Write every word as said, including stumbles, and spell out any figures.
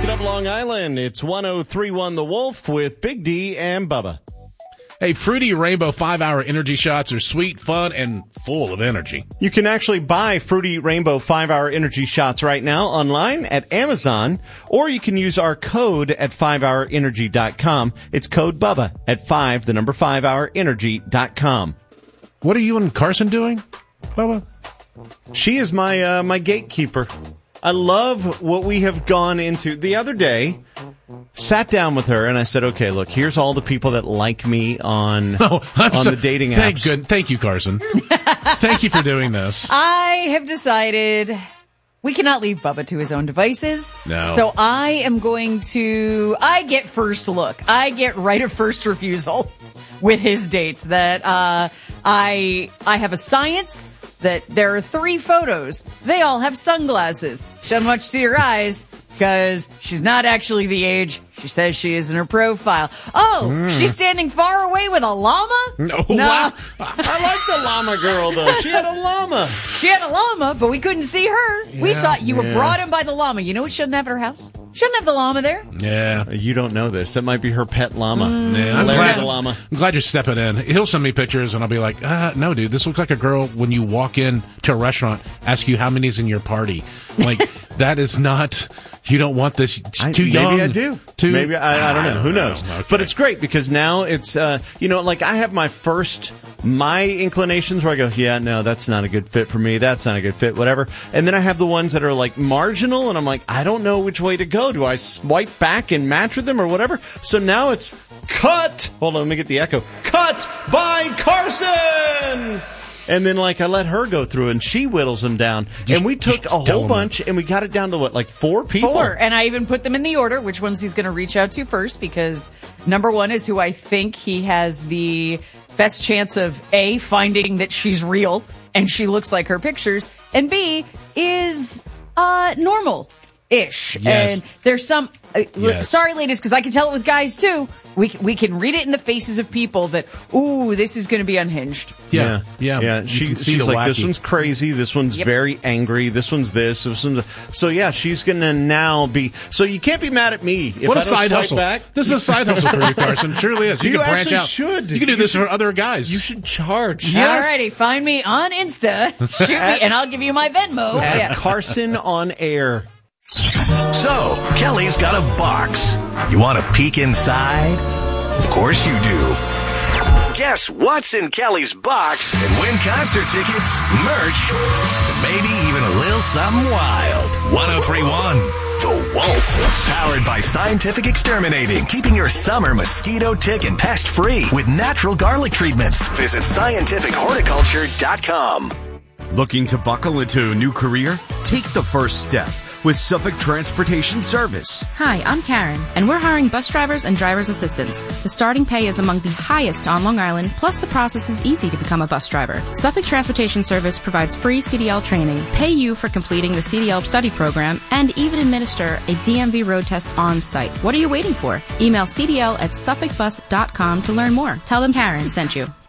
Waking up Long Island. It's one oh three point one The Wolf with Big D and Bubba. Hey, Fruity Rainbow five-hour energy shots are sweet, fun, and full of energy. You can actually buy Fruity Rainbow five-hour energy shots right now online at Amazon, or you can use our code at five hour energy dot com. It's code Bubba at five, the number five hour energy dot com. What are you and Carson doing, Bubba? She is my uh, my gatekeeper. I love what we have gone into. The other day, sat down with her and I said, okay, look, here's all the people that like me on, oh, on so, the dating thank apps. Good, thank you, Carson. Thank you for doing this. I have decided we cannot leave Bubba to his own devices. No. So I am going to, I get first look. I get right of first refusal with his dates. That uh, I I have a science that there are three photos. They all have sunglasses. She doesn't much see her eyes because she's not actually the age she says she is in her profile. Oh, mm. She's standing far away with a llama? No. no. I like the llama girl, though. She had a llama. She had a llama, but we couldn't see her. Yeah, we saw you yeah. were brought in by the llama. You know what she doesn't have at her house? She doesn't have the llama there. Yeah. You don't know this. That might be her pet llama. Mm. Yeah, I'm Larry glad, the llama. I'm glad you're stepping in. He'll send me pictures, and I'll be like, uh, no, dude, this looks like a girl when you walk in to a restaurant, ask you how many's in your party. Like, that is not... You don't want this. It's I, too young. Maybe I do. Too, maybe I, I don't know. I don't Who know. knows? Okay. But it's great because now it's, uh, you know, like I have my first, my inclinations where I go, yeah, no, that's not a good fit for me. That's not a good fit, whatever. And then I have the ones that are like marginal and I'm like, I don't know which way to go. Do I swipe back and match with them or whatever? So now it's cut. Hold on, let me get the echo. Cut by Carson. And then, like, I let her go through, and she whittles them down. You and we sh- took a whole bunch, and we got it down to, what, like four people? Four. And I even put them in the order, which ones he's going to reach out to first, because number one is who I think he has the best chance of, A, finding that she's real, and she looks like her pictures, and B, is uh, normal-ish. Yes. And there's some... Uh, Yes. Sorry, ladies, because I can tell it with guys, too. We we can read it in the faces of people that, ooh, this is going to be unhinged. Yeah, yeah. yeah. You She, can see she's the like, wacky. this one's crazy. This one's Yep. very angry. This one's this. This one's so yeah. She's gonna now be. So you can't be mad at me if What I a don't side swipe hustle! back. This is a side hustle for you, Carson. Truly is. You, You can branch actually out. should. You can do You this should- for other guys. You should charge. Alrighty, find me on Insta, shoot me, and I'll give you my Venmo. At Yeah. Carson on air. So, Kelly's got a box. You want to peek inside? Of course you do. Guess what's in Kelly's box and win concert tickets, merch, and maybe even a little something wild. one oh three point one The Wolf. Powered by Scientific Exterminating. Keeping your summer mosquito, tick, and pest free with natural garlic treatments. Visit scientific horticulture dot com. Looking to buckle into a new career? Take the first step with Suffolk Transportation Service. Hi, I'm Karen, and we're hiring bus drivers and driver's assistants. The starting pay is among the highest on Long Island, plus the process is easy to become a bus driver. Suffolk Transportation Service provides free C D L training, pay you for completing the C D L study program, and even administer a D M V road test on site. What are you waiting for? Email C D L at suffolk bus dot com to learn more. Tell them Karen sent you.